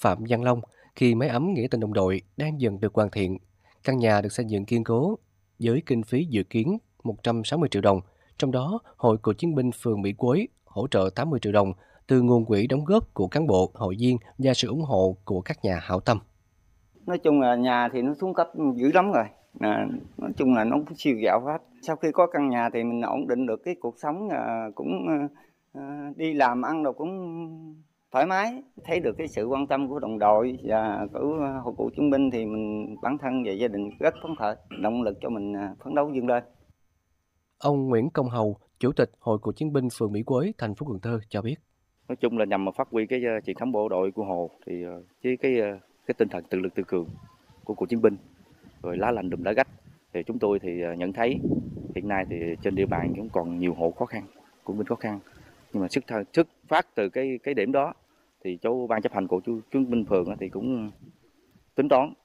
Phạm Văn Long khi mái ấm nghĩa tình đồng đội đang dần được hoàn thiện. Căn nhà được xây dựng kiên cố với kinh phí dự kiến 160 triệu đồng, trong đó Hội Cựu chiến binh phường Mỹ Quế hỗ trợ 80 triệu đồng từ nguồn quỹ đóng góp của cán bộ, hội viên và sự ủng hộ của các nhà hảo tâm. Nói chung là nhà thì nó xuống cấp dữ lắm rồi. Nói chung là nó cũng siêu vẹo hết. Sau khi có căn nhà thì mình ổn định được cái cuộc sống, cũng đi làm ăn rồi cũng thoải mái. Thấy được cái sự quan tâm của đồng đội và của Hội Cựu chiến binh thì mình bản thân và gia đình rất phấn khởi, động lực cho mình phấn đấu vươn lên. Ông Nguyễn Công Hầu, Chủ tịch Hội Cựu chiến binh phường Mỹ Quế, thành phố Cần Thơ cho biết. Nói chung là nhằm phát huy cái truyền thống bộ đội của Hồ thì với cái tinh thần tự lực tự cường của cựu chiến binh, rồi lá lành đùm lá rách, thì chúng tôi thì nhận thấy hiện nay thì trên địa bàn cũng còn nhiều hộ khó khăn, cựu binh khó khăn, nhưng mà xuất phát từ cái điểm đó thì chỗ ban chấp hành cựu chiến binh phường thì cũng tính toán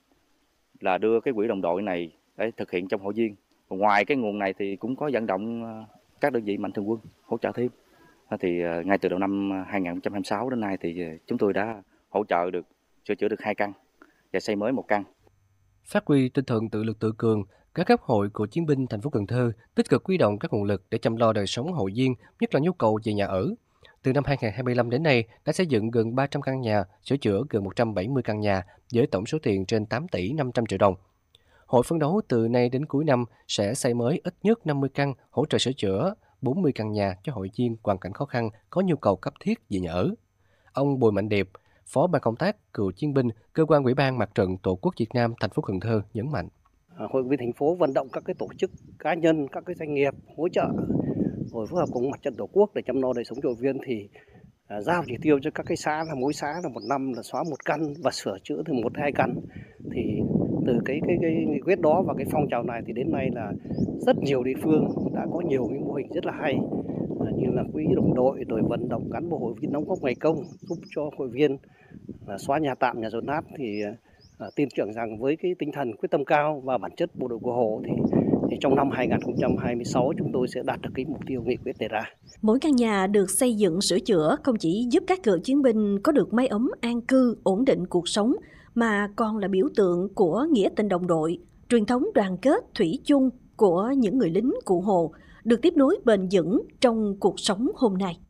là đưa cái quỹ đồng đội này để thực hiện trong hội viên. Ngoài cái nguồn này thì cũng có vận động các đơn vị mạnh thường quân hỗ trợ thêm. Thì ngay từ đầu năm 2026 đến nay thì chúng tôi đã hỗ trợ được sửa chữa được 2 căn và xây mới 1 căn. Phát huy tinh thần tự lực tự cường, các cấp hội cựu chiến binh thành phố Cần Thơ tích cực huy động các nguồn lực để chăm lo đời sống hội viên, nhất là nhu cầu về nhà ở. Từ năm 2025 đến nay đã xây dựng gần 300 căn nhà, sửa chữa gần 170 căn nhà với tổng số tiền trên 8 tỷ 500 triệu đồng. Hội phấn đấu từ nay đến cuối năm sẽ xây mới ít nhất 50 căn, hỗ trợ sửa chữa 40 căn nhà cho hội viên hoàn cảnh khó khăn có nhu cầu cấp thiết về nhà ở. Ông Bùi Mạnh Điệp, Phó ban công tác cựu chiến binh, Cơ quan Ủy ban Mặt trận Tổ quốc Việt Nam thành phố Cần Thơ nhấn mạnh. Hội viên thành phố vận động các cái tổ chức, cá nhân, các cái doanh nghiệp hỗ trợ, rồi phối hợp cùng Mặt trận Tổ quốc để chăm lo đời sống cho hội viên thì giao chỉ tiêu cho các cái xã là mỗi xã là một năm là xóa 1 căn và sửa chữa từ 1-2 căn. Thì từ cái nghị quyết đó và cái phong trào này thì đến nay là rất nhiều địa phương đã có nhiều cái mô hình rất là hay, như là quỹ đồng đội, rồi vận động cán bộ hội viên đóng góp ngày công giúp cho hội viên là xóa nhà tạm, nhà dột nát. Thì tin tưởng rằng với cái tinh thần quyết tâm cao và bản chất bộ đội của Hồ thì trong năm 2026 chúng tôi sẽ đạt được cái mục tiêu nghị quyết đề ra. Mỗi căn nhà được xây dựng sửa chữa không chỉ giúp các cựu chiến binh có được mái ấm an cư, ổn định cuộc sống, mà còn là biểu tượng của nghĩa tình đồng đội, truyền thống đoàn kết thủy chung của những người lính cụ Hồ được tiếp nối bền vững trong cuộc sống hôm nay.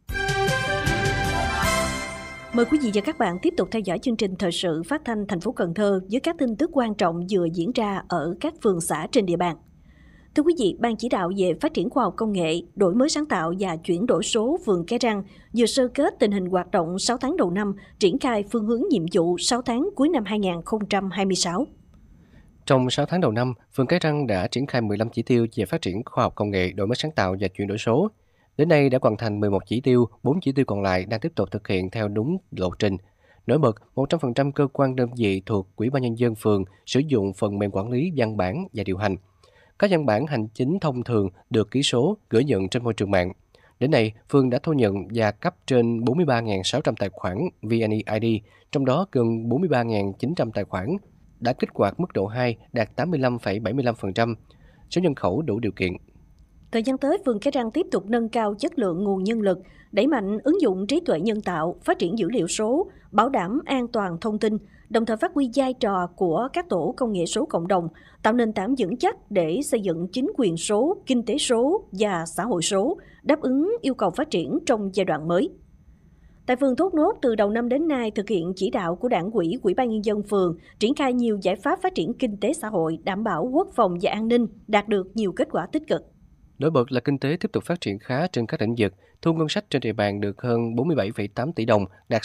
Mời quý vị và các bạn tiếp tục theo dõi chương trình thời sự phát thanh thành phố Cần Thơ với các tin tức quan trọng vừa diễn ra ở các phường xã trên địa bàn. Thưa quý vị, Ban chỉ đạo về phát triển khoa học công nghệ, đổi mới sáng tạo và chuyển đổi số phường Cái Răng vừa sơ kết tình hình hoạt động 6 tháng đầu năm, triển khai phương hướng nhiệm vụ 6 tháng cuối năm 2026. Trong 6 tháng đầu năm, phường Cái Răng đã triển khai 15 chỉ tiêu về phát triển khoa học công nghệ, đổi mới sáng tạo và chuyển đổi số. Đến nay đã hoàn thành 11 chỉ tiêu, 4 chỉ tiêu còn lại đang tiếp tục thực hiện theo đúng lộ trình. Nổi bật, 100% cơ quan đơn vị thuộc Ủy ban Nhân dân phường sử dụng phần mềm quản lý văn bản và điều hành. Các văn bản hành chính thông thường được ký số, gửi nhận trên môi trường mạng. Đến nay, phường đã thu nhận và cấp trên 43.600 tài khoản VNeID, trong đó gần 43.900 tài khoản đã kích hoạt mức độ 2, đạt 85,75%, số nhân khẩu đủ điều kiện. Thời gian tới, phường Cái Răng tiếp tục nâng cao chất lượng nguồn nhân lực, đẩy mạnh ứng dụng trí tuệ nhân tạo, phát triển dữ liệu số, bảo đảm an toàn thông tin, đồng thời phát huy vai trò của các tổ công nghệ số cộng đồng, tạo nền tảng vững chắc để xây dựng chính quyền số, kinh tế số và xã hội số, đáp ứng yêu cầu phát triển trong giai đoạn mới. Tại phường Thốt Nốt, từ đầu năm đến nay thực hiện chỉ đạo của Đảng ủy, Ủy ban Nhân dân phường, triển khai nhiều giải pháp phát triển kinh tế xã hội, đảm bảo quốc phòng và an ninh, đạt được nhiều kết quả tích cực. Nổi bật là kinh tế tiếp tục phát triển khá trên các lĩnh vực, thu ngân sách trên địa bàn được hơn 47,8 tỷ đồng, đạt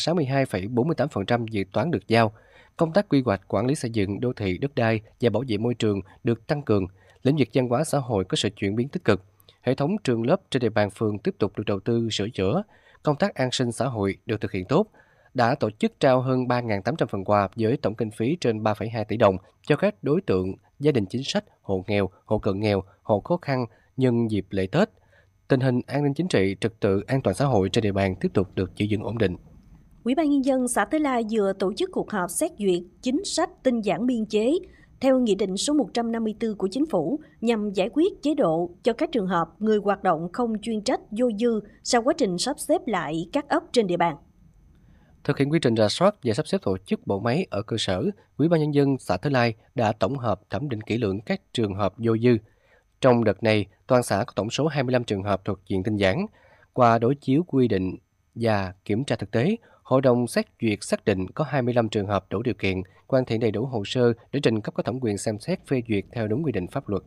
62,48% dự toán được giao. Công tác quy hoạch, quản lý xây dựng, đô thị, đất đai và bảo vệ môi trường được tăng cường. Lĩnh vực văn hóa xã hội có sự chuyển biến tích cực. Hệ thống trường lớp trên địa bàn phường tiếp tục được đầu tư sửa chữa. Công tác an sinh xã hội được thực hiện tốt. Đã tổ chức trao hơn 3.800 phần quà với tổng kinh phí trên 3,2 tỷ đồng cho các đối tượng gia đình chính sách, hộ nghèo, hộ cận nghèo, hộ khó khăn nhân dịp lễ Tết. Tình hình an ninh chính trị, trật tự, an toàn xã hội trên địa bàn tiếp tục được giữ vững ổn định. Ủy ban Nhân dân xã Tới La vừa tổ chức cuộc họp xét duyệt chính sách tinh giản biên chế theo Nghị định số 154 của Chính phủ nhằm giải quyết chế độ cho các trường hợp người hoạt động không chuyên trách vô dư sau quá trình sắp xếp lại các ấp trên địa bàn. Thực hiện quy trình rà soát và sắp xếp tổ chức bộ máy ở cơ sở, Ủy ban Nhân dân xã Thới Lai đã tổng hợp thẩm định kỹ lưỡng các trường hợp vô dư. Trong đợt này, toàn xã có tổng số 25 trường hợp thuộc diện tinh giản. Qua đối chiếu quy định và kiểm tra thực tế, Hội đồng xét duyệt xác định có 25 trường hợp đủ điều kiện, hoàn thiện đầy đủ hồ sơ để trình cấp có thẩm quyền xem xét phê duyệt theo đúng quy định pháp luật.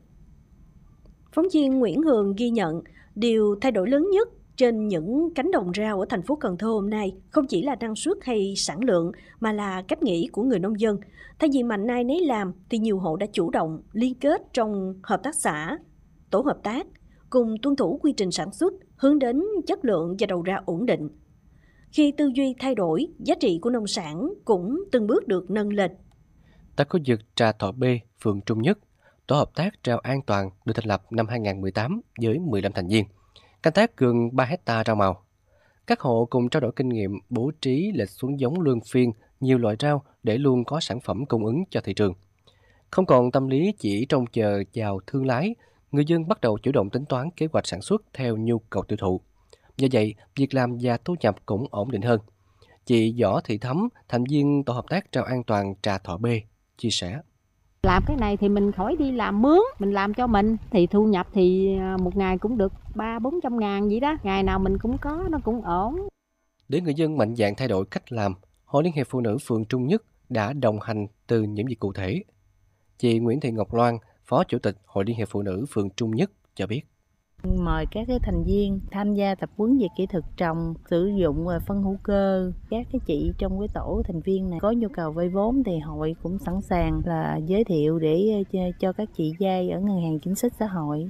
Phóng viên Nguyễn Hường ghi nhận, điều thay đổi lớn nhất trên những cánh đồng rau ở thành phố Cần Thơ hôm nay không chỉ là năng suất hay sản lượng mà là cách nghĩ của người nông dân. Thay vì mạnh ai nấy làm thì nhiều hộ đã chủ động liên kết trong hợp tác xã, tổ hợp tác, cùng tuân thủ quy trình sản xuất, hướng đến chất lượng và đầu ra ổn định. Khi tư duy thay đổi, giá trị của nông sản cũng từng bước được nâng lên. Tại khu vực Trà Thọ B, phường Trung Nhất, tổ hợp tác rau an toàn được thành lập năm 2018 với 15 thành viên, canh tác gần 3 hectare rau màu. Các hộ cùng trao đổi kinh nghiệm bố trí lịch xuống giống luân phiên nhiều loại rau để luôn có sản phẩm cung ứng cho thị trường. Không còn tâm lý chỉ trông chờ vào thương lái, người dân bắt đầu chủ động tính toán kế hoạch sản xuất theo nhu cầu tiêu thụ. Do vậy, việc làm và thu nhập cũng ổn định hơn. Chị Võ Thị Thắm, thành viên tổ hợp tác rau an toàn Trà Thọ B, chia sẻ. Làm cái này thì mình khỏi đi làm mướn, mình làm cho mình thì thu nhập thì một ngày cũng được 300-400 ngàn vậy đó, ngày nào mình cũng có, nó cũng ổn. Để người dân mạnh dạn thay đổi cách làm, Hội Liên hiệp Phụ nữ phường Trung Nhất đã đồng hành từ những việc cụ thể. Chị Nguyễn Thị Ngọc Loan, Phó Chủ tịch Hội Liên hiệp Phụ nữ phường Trung Nhất cho biết. Mời các cái thành viên tham gia tập huấn về kỹ thuật trồng, sử dụng phân hữu cơ. Các cái chị trong cái tổ thành viên này có nhu cầu vay vốn thì hội cũng sẵn sàng là giới thiệu để cho các chị vay ở ngân hàng chính sách xã hội.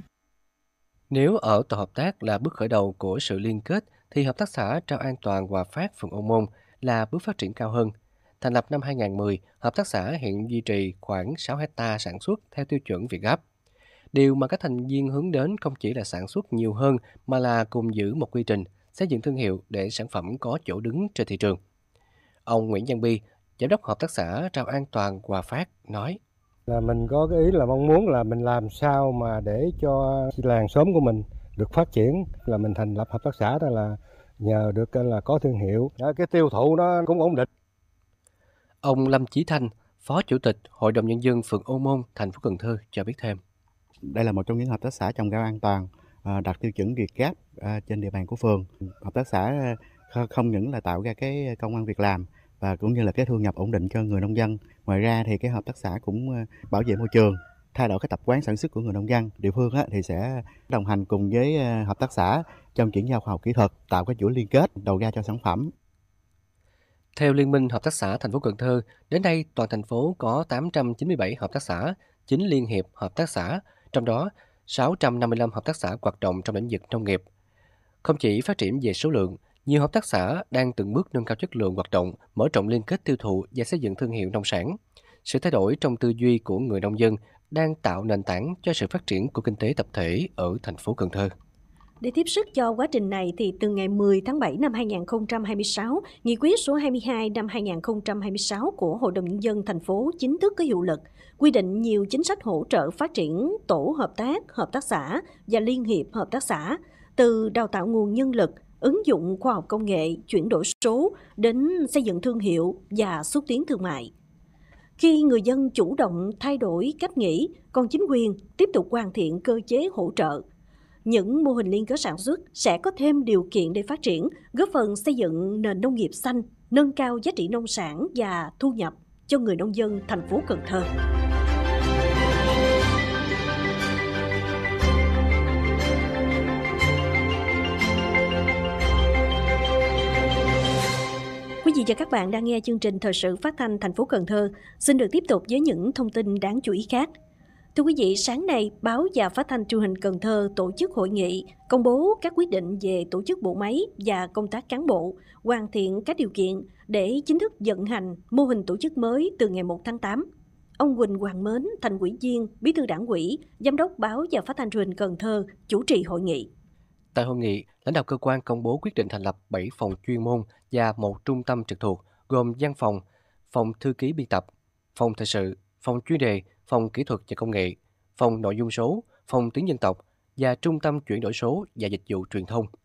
Nếu ở tổ hợp tác là bước khởi đầu của sự liên kết, thì hợp tác xã Rau An toàn Hòa Phát phường Ô Môn là bước phát triển cao hơn. Thành lập năm 2010, hợp tác xã hiện duy trì khoảng 6 hectare sản xuất theo tiêu chuẩn Việt Gáp. Điều mà các thành viên hướng đến không chỉ là sản xuất nhiều hơn mà là cùng giữ một quy trình, xây dựng thương hiệu để sản phẩm có chỗ đứng trên thị trường. Ông Nguyễn Văn Bi, Giám đốc Hợp tác xã Rau An toàn Hòa Phát nói. Là mình có cái ý là mong muốn là mình làm sao mà để cho làng xóm của mình được phát triển, là mình thành lập hợp tác xã đó là nhờ được là có thương hiệu, cái tiêu thụ nó cũng ổn định. Ông Lâm Chí Thanh, Phó Chủ tịch Hội đồng Nhân dân phường Ô Môn, thành phố Cần Thơ cho biết thêm. Đây là một trong những hợp tác xã trồng rau an toàn đạt tiêu chuẩn Việt Gáp trên địa bàn của phường. Hợp tác xã không những là tạo ra cái công ăn việc làm và cũng như là cái thu nhập ổn định cho người nông dân. Ngoài ra thì cái hợp tác xã cũng bảo vệ môi trường, thay đổi cái tập quán sản xuất của người nông dân. Địa phương thì sẽ đồng hành cùng với hợp tác xã trong chuyển giao khoa học kỹ thuật, tạo cái chuỗi liên kết đầu ra cho sản phẩm. Theo Liên minh Hợp tác xã thành phố Cần Thơ, đến nay toàn thành phố có 897 hợp tác xã, 9 liên hiệp hợp tác xã, trong đó 655 hợp tác xã hoạt động trong lĩnh vực nông nghiệp. Không chỉ phát triển về số lượng, nhiều hợp tác xã đang từng bước nâng cao chất lượng hoạt động, mở rộng liên kết tiêu thụ và xây dựng thương hiệu nông sản. Sự thay đổi trong tư duy của người nông dân đang tạo nền tảng cho sự phát triển của kinh tế tập thể ở thành phố Cần Thơ. Để tiếp sức cho quá trình này thì từ ngày 10 tháng 7 năm 2026, Nghị quyết số 22 năm 2026 của Hội đồng Nhân dân thành phố chính thức có hiệu lực, quy định nhiều chính sách hỗ trợ phát triển tổ hợp tác xã và liên hiệp hợp tác xã, từ đào tạo nguồn nhân lực, ứng dụng khoa học công nghệ, chuyển đổi số đến xây dựng thương hiệu và xúc tiến thương mại. Khi người dân chủ động thay đổi cách nghĩ, còn chính quyền tiếp tục hoàn thiện cơ chế hỗ trợ, những mô hình liên kết sản xuất sẽ có thêm điều kiện để phát triển, góp phần xây dựng nền nông nghiệp xanh, nâng cao giá trị nông sản và thu nhập cho người nông dân thành phố Cần Thơ. Quý vị và các bạn đang nghe chương trình Thời sự phát thanh thành phố Cần Thơ. Xin được tiếp tục với những thông tin đáng chú ý khác. Thưa quý vị, sáng nay, Báo và Phát thanh Truyền hình Cần Thơ tổ chức hội nghị công bố các quyết định về tổ chức bộ máy và công tác cán bộ, hoàn thiện các điều kiện để chính thức vận hành mô hình tổ chức mới từ ngày 1 tháng 8. Ông Huỳnh Hoàng Mến, Thành ủy viên, Bí thư Đảng ủy, Giám đốc Báo và Phát thanh Truyền hình Cần Thơ chủ trì hội nghị. Tại hội nghị, lãnh đạo cơ quan công bố quyết định thành lập 7 phòng chuyên môn và 1 trung tâm trực thuộc, gồm văn phòng, phòng thư ký biên tập, phòng thời sự, phòng chuyên đề, phòng kỹ thuật và công nghệ, phòng nội dung số, phòng tiếng dân tộc và trung tâm chuyển đổi số và dịch vụ truyền thông.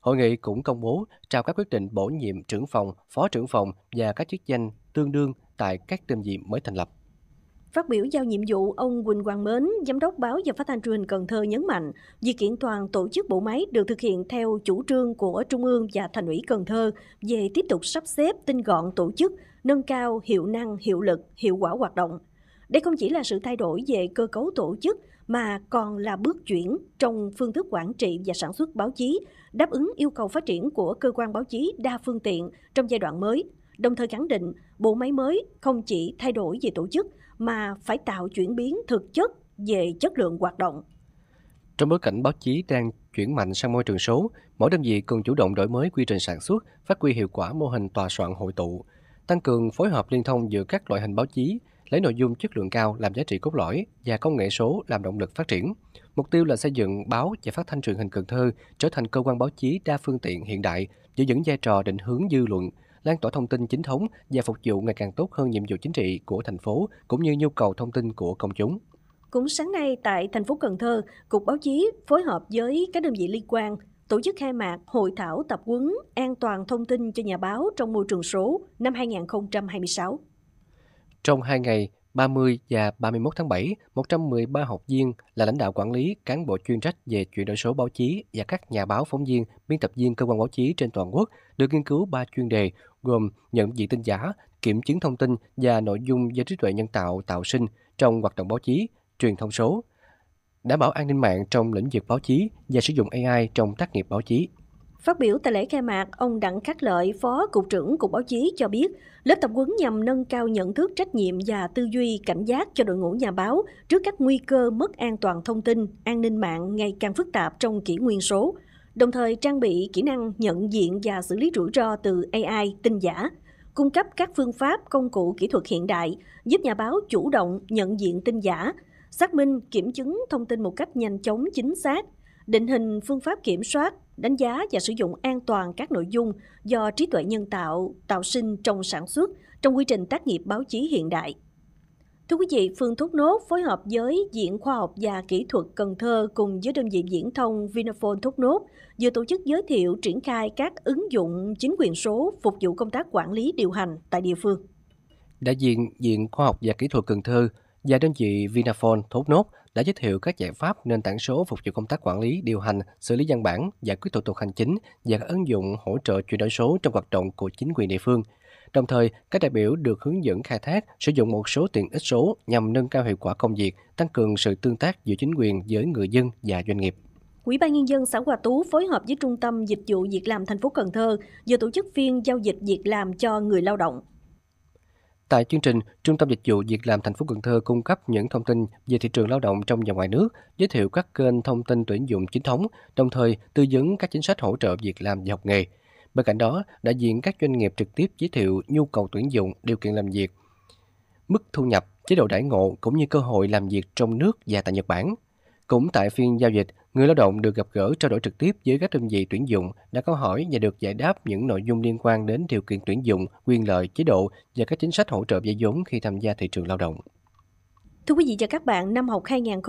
Hội nghị cũng công bố trao các quyết định bổ nhiệm trưởng phòng, phó trưởng phòng và các chức danh tương đương tại các đơn vị mới thành lập. Phát biểu giao nhiệm vụ, ông Quỳnh Quang Mến, Giám đốc Báo và Phát thanh Truyền hình Cần Thơ nhấn mạnh, việc kiện toàn tổ chức bộ máy được thực hiện theo chủ trương của Trung ương và Thành ủy Cần Thơ về tiếp tục sắp xếp tinh gọn tổ chức, nâng cao hiệu năng, hiệu lực, hiệu quả hoạt động. Đây không chỉ là sự thay đổi về cơ cấu tổ chức mà còn là bước chuyển trong phương thức quản trị và sản xuất báo chí, đáp ứng yêu cầu phát triển của cơ quan báo chí đa phương tiện trong giai đoạn mới, đồng thời khẳng định bộ máy mới không chỉ thay đổi về tổ chức mà phải tạo chuyển biến thực chất về chất lượng hoạt động. Trong bối cảnh báo chí đang chuyển mạnh sang môi trường số, mỗi đơn vị cần chủ động đổi mới quy trình sản xuất, phát huy hiệu quả mô hình tòa soạn hội tụ, tăng cường phối hợp liên thông giữa các loại hình báo chí, lấy nội dung chất lượng cao làm giá trị cốt lõi và công nghệ số làm động lực phát triển. Mục tiêu là xây dựng Báo và Phát thanh Truyền hình Cần Thơ trở thành cơ quan báo chí đa phương tiện hiện đại, giữ vững vai trò định hướng dư luận, lan tỏa thông tin chính thống và phục vụ ngày càng tốt hơn nhiệm vụ chính trị của thành phố cũng như nhu cầu thông tin của công chúng. Cũng sáng nay tại thành phố Cần Thơ, Cục Báo chí phối hợp với các đơn vị liên quan tổ chức khai mạc hội thảo tập huấn an toàn thông tin cho nhà báo trong môi trường số năm 2026. Trong 2 ngày 30 và 31 tháng 7, 113 học viên là lãnh đạo quản lý, cán bộ chuyên trách về chuyển đổi số báo chí và các nhà báo phóng viên, biên tập viên cơ quan báo chí trên toàn quốc được nghiên cứu 3 chuyên đề gồm nhận diện tin giả, kiểm chứng thông tin và nội dung do trí tuệ nhân tạo tạo sinh trong hoạt động báo chí, truyền thông số, đảm bảo an ninh mạng trong lĩnh vực báo chí và sử dụng AI trong tác nghiệp báo chí. Phát biểu tại lễ khai mạc, ông Đặng Khắc Lợi, Phó Cục trưởng Cục Báo chí cho biết, lớp tập huấn nhằm nâng cao nhận thức, trách nhiệm và tư duy cảnh giác cho đội ngũ nhà báo trước các nguy cơ mất an toàn thông tin, an ninh mạng ngày càng phức tạp trong kỷ nguyên số, đồng thời trang bị kỹ năng nhận diện và xử lý rủi ro từ AI, tin giả, cung cấp các phương pháp, công cụ kỹ thuật hiện đại, giúp nhà báo chủ động nhận diện tin giả, xác minh, kiểm chứng thông tin một cách nhanh chóng, chính xác, định hình phương pháp kiểm soát, đánh giá và sử dụng an toàn các nội dung do trí tuệ nhân tạo tạo sinh trong sản xuất, trong quy trình tác nghiệp báo chí hiện đại. Thưa quý vị, phường Thốt Nốt phối hợp với Viện Khoa học và Kỹ thuật Cần Thơ cùng với đơn vị viễn thông Vinaphone Thốt Nốt vừa tổ chức giới thiệu triển khai các ứng dụng chính quyền số phục vụ công tác quản lý điều hành tại địa phương. Đại diện Viện Khoa học và Kỹ thuật Cần Thơ và đơn vị Vinaphone Thốt Nốt đã giới thiệu các giải pháp nền tảng số phục vụ công tác quản lý, điều hành, xử lý văn bản, giải quyết thủ tục hành chính và các ứng dụng hỗ trợ chuyển đổi số trong hoạt động của chính quyền địa phương. Đồng thời, các đại biểu được hướng dẫn khai thác, sử dụng một số tiện ích số nhằm nâng cao hiệu quả công việc, tăng cường sự tương tác giữa chính quyền với người dân và doanh nghiệp. Ủy ban Nhân dân xã Hòa Tú phối hợp với Trung tâm Dịch vụ Việc làm thành phố Cần Thơ vừa tổ chức phiên giao dịch việc làm cho người lao động. Tại chương trình, Trung tâm Dịch vụ Việc làm thành phố Cần Thơ cung cấp những thông tin về thị trường lao động trong và ngoài nước, giới thiệu các kênh thông tin tuyển dụng chính thống, đồng thời tư vấn các chính sách hỗ trợ việc làm và học nghề. Bên cạnh đó, đại diện các doanh nghiệp trực tiếp giới thiệu nhu cầu tuyển dụng, điều kiện làm việc, mức thu nhập, chế độ đãi ngộ cũng như cơ hội làm việc trong nước và tại Nhật Bản. Cũng tại phiên giao dịch, người lao động được gặp gỡ trao đổi trực tiếp với các đơn vị tuyển dụng, đặt câu hỏi và được giải đáp những nội dung liên quan đến điều kiện tuyển dụng, quyền lợi, chế độ và các chính sách hỗ trợ vay vốn khi tham gia thị trường lao động. Thưa quý vị và các bạn, năm học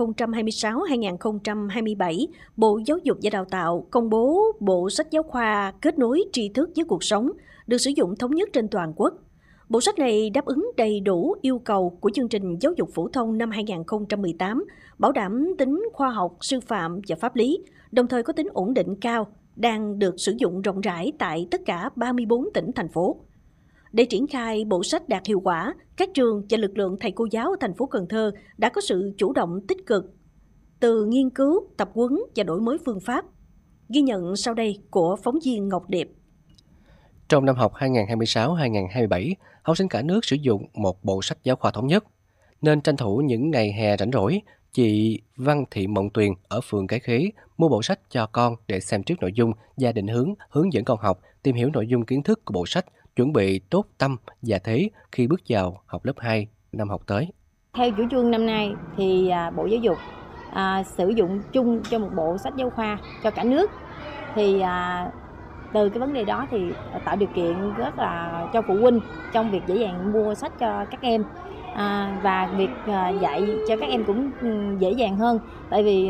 2026-2027, Bộ Giáo dục và Đào tạo công bố bộ sách giáo khoa kết nối tri thức với cuộc sống được sử dụng thống nhất trên toàn quốc. Bộ sách này đáp ứng đầy đủ yêu cầu của chương trình giáo dục phổ thông năm 2018, bảo đảm tính khoa học, sư phạm và pháp lý, đồng thời có tính ổn định cao, đang được sử dụng rộng rãi tại tất cả 34 tỉnh, thành phố. Để triển khai bộ sách đạt hiệu quả, các trường và lực lượng thầy cô giáo ở thành phố Cần Thơ đã có sự chủ động tích cực từ nghiên cứu, tập huấn và đổi mới phương pháp. Ghi nhận sau đây của phóng viên Ngọc Điệp. Trong năm học 2026-2027, học sinh cả nước sử dụng một bộ sách giáo khoa thống nhất. Nên tranh thủ những ngày hè rảnh rỗi, chị Văn Thị Mộng Tuyền ở phường Cái Khế mua bộ sách cho con để xem trước nội dung và định hướng dẫn con học, tìm hiểu nội dung kiến thức của bộ sách, chuẩn bị tốt tâm và thế khi bước vào học lớp 2 năm học tới. Theo chủ trương năm nay thì Bộ Giáo dục sử dụng chung cho một bộ sách giáo khoa cho cả nước. Thì từ cái vấn đề đó thì tạo điều kiện rất là cho phụ huynh trong việc dễ dàng mua sách cho các em, và việc dạy cho các em cũng dễ dàng hơn. Tại vì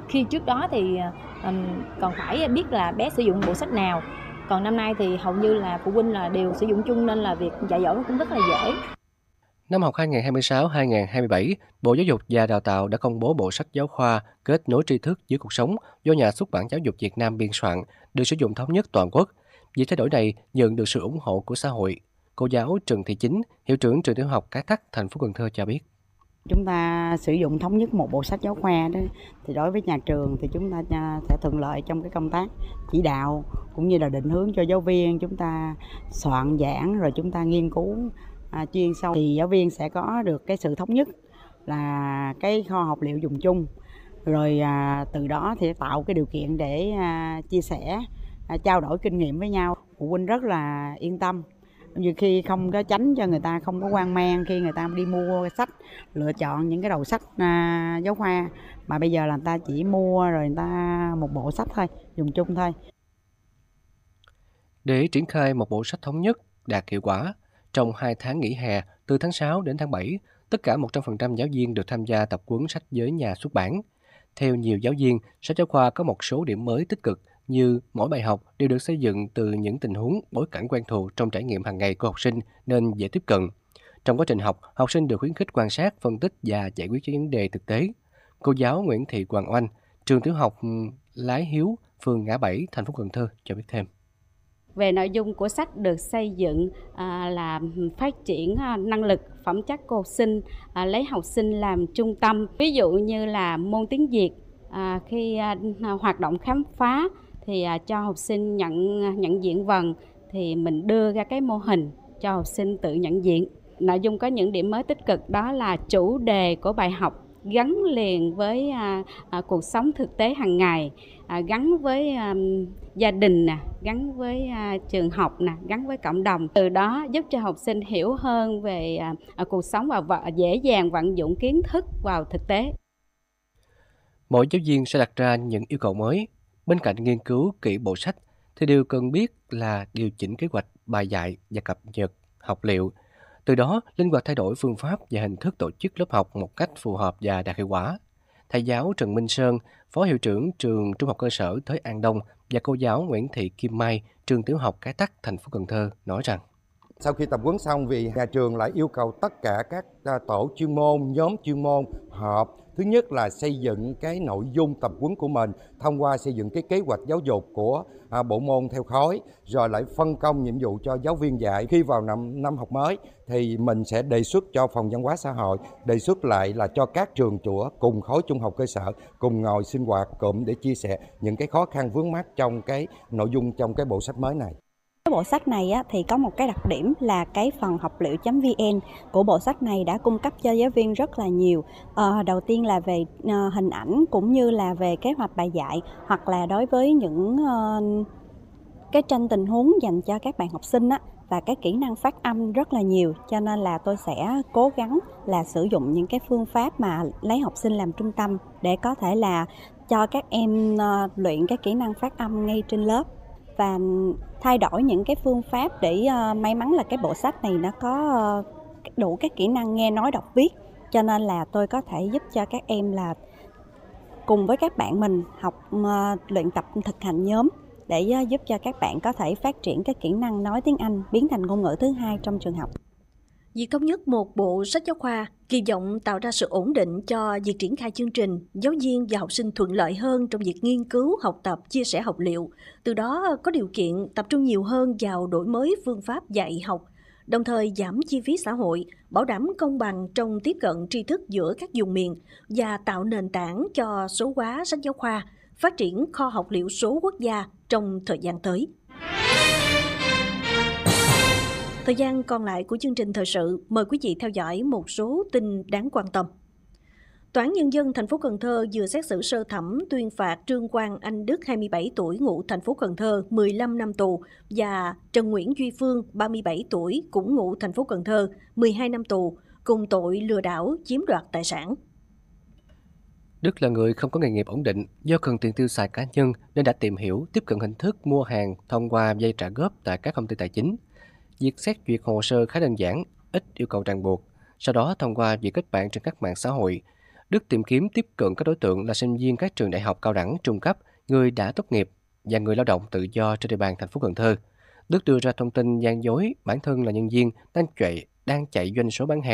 Khi trước đó thì còn phải biết là bé sử dụng bộ sách nào. Còn năm nay thì hầu như là phụ huynh là đều sử dụng chung nên là việc dạy dỗ nó cũng rất là dễ. Năm học 2026-2027, Bộ Giáo dục và Đào tạo đã công bố bộ sách giáo khoa Kết nối tri thức với cuộc sống do Nhà xuất bản Giáo dục Việt Nam biên soạn, được sử dụng thống nhất toàn quốc. Việc thay đổi này nhận được sự ủng hộ của xã hội. Cô giáo Trần Thị Chính, hiệu trưởng trường tiểu học Cái Tắc, thành phố Cần Thơ cho biết. Chúng ta sử dụng thống nhất một bộ sách giáo khoa đó, thì đối với nhà trường thì chúng ta sẽ thuận lợi trong cái công tác chỉ đạo cũng như là định hướng cho giáo viên. Chúng ta soạn giảng rồi chúng ta nghiên cứu chuyên sâu thì giáo viên sẽ có được cái sự thống nhất là cái kho học liệu dùng chung, rồi từ đó thì tạo cái điều kiện để chia sẻ, trao đổi kinh nghiệm với nhau. Phụ huynh rất là yên tâm, nhiều khi không có tránh cho người ta không có hoang mang khi người ta đi mua sách, lựa chọn những cái đầu sách giáo khoa, mà bây giờ là người ta chỉ mua rồi người ta một bộ sách thôi, dùng chung thôi. Để triển khai một bộ sách thống nhất đạt hiệu quả, trong 2 tháng nghỉ hè từ tháng 6 đến tháng 7, tất cả 100% giáo viên được tham gia tập huấn sách với nhà xuất bản. Theo nhiều giáo viên, sách giáo khoa có một số điểm mới tích cực như mỗi bài học đều được xây dựng từ những tình huống bối cảnh quen thuộc trong trải nghiệm hàng ngày của học sinh nên dễ tiếp cận. Trong quá trình học, học sinh được khuyến khích quan sát, phân tích và giải quyết những vấn đề thực tế. Cô giáo Nguyễn Thị Hoàng Oanh, trường tiểu học Lái Hiếu, phường Ngã Bảy, thành phố Cần Thơ cho biết thêm. Về nội dung của sách được xây dựng là phát triển năng lực phẩm chất của học sinh, lấy học sinh làm trung tâm. Ví dụ như là môn tiếng Việt, khi hoạt động khám phá thì cho học sinh nhận diện vần, thì mình đưa ra cái mô hình cho học sinh tự nhận diện. Nội dung có những điểm mới tích cực, đó là chủ đề của bài học gắn liền với cuộc sống thực tế hàng ngày, gắn với gia đình, gắn với trường học, gắn với cộng đồng. Từ đó giúp cho học sinh hiểu hơn về cuộc sống và dễ dàng vận dụng kiến thức vào thực tế. Mỗi giáo viên sẽ đặt ra những yêu cầu mới. Bên cạnh nghiên cứu kỹ bộ sách, thì điều cần biết là điều chỉnh kế hoạch bài dạy và cập nhật học liệu. Từ đó, linh hoạt thay đổi phương pháp và hình thức tổ chức lớp học một cách phù hợp và đạt hiệu quả. Thầy giáo Trần Minh Sơn, Phó Hiệu trưởng trường Trung học cơ sở Thới An Đông và cô giáo Nguyễn Thị Kim Mai, trường tiểu học Cái Tắc, thành phố Cần Thơ nói rằng sau khi tập huấn xong, vì nhà trường lại yêu cầu tất cả các tổ chuyên môn, nhóm chuyên môn họp. Thứ nhất là xây dựng cái nội dung tập huấn của mình thông qua xây dựng cái kế hoạch giáo dục của bộ môn theo khối, rồi lại phân công nhiệm vụ cho giáo viên dạy. Khi vào năm học mới thì mình sẽ đề xuất cho phòng văn hóa xã hội, đề xuất lại là cho các trường chùa cùng khối trung học cơ sở cùng ngồi sinh hoạt cụm để chia sẻ những cái khó khăn vướng mắc trong cái nội dung trong cái bộ sách mới này. Cái bộ sách này thì có một cái đặc điểm là cái phần học liệu.vn của bộ sách này đã cung cấp cho giáo viên rất là nhiều. Đầu tiên là về hình ảnh cũng như là về kế hoạch bài dạy, hoặc là đối với những cái tranh tình huống dành cho các bạn học sinh và cái kỹ năng phát âm rất là nhiều. Cho nên là tôi sẽ cố gắng là sử dụng những cái phương pháp mà lấy học sinh làm trung tâm để có thể là cho các em luyện cái kỹ năng phát âm ngay trên lớp, và thay đổi những cái phương pháp để may mắn là cái bộ sách này nó có đủ các kỹ năng nghe nói đọc viết, cho nên là tôi có thể giúp cho các em là cùng với các bạn mình học luyện tập thực hành nhóm để giúp cho các bạn có thể phát triển cái kỹ năng nói tiếng Anh biến thành ngôn ngữ thứ hai trong trường học. Việc thống nhất một bộ sách giáo khoa kỳ vọng tạo ra sự ổn định cho việc triển khai chương trình, giáo viên và học sinh thuận lợi hơn trong việc nghiên cứu, học tập, chia sẻ học liệu, từ đó có điều kiện tập trung nhiều hơn vào đổi mới phương pháp dạy học, đồng thời giảm chi phí xã hội, bảo đảm công bằng trong tiếp cận tri thức giữa các vùng miền và tạo nền tảng cho số hóa sách giáo khoa, phát triển kho học liệu số quốc gia trong thời gian tới. Thời gian còn lại của chương trình thời sự, mời quý vị theo dõi một số tin đáng quan tâm. Tòa án Nhân dân thành phố Cần Thơ vừa xét xử sơ thẩm tuyên phạt Trương Quang Anh Đức 27 tuổi ngụ thành phố Cần Thơ 15 năm tù và Trần Nguyễn Duy Phương 37 tuổi cũng ngụ thành phố Cần Thơ 12 năm tù cùng tội lừa đảo chiếm đoạt tài sản. Đức là người không có nghề nghiệp ổn định, do cần tiền tiêu xài cá nhân nên đã tìm hiểu, tiếp cận hình thức mua hàng thông qua vay trả góp tại các công ty tài chính. Việc xét duyệt hồ sơ khá đơn giản, ít yêu cầu ràng buộc. Sau đó thông qua việc kết bạn trên các mạng xã hội, Đức tìm kiếm tiếp cận các đối tượng là sinh viên các trường đại học cao đẳng, trung cấp, người đã tốt nghiệp và người lao động tự do trên địa bàn thành phố Cần Thơ. Đức đưa ra thông tin gian dối bản thân là nhân viên đang chạy doanh số bán hàng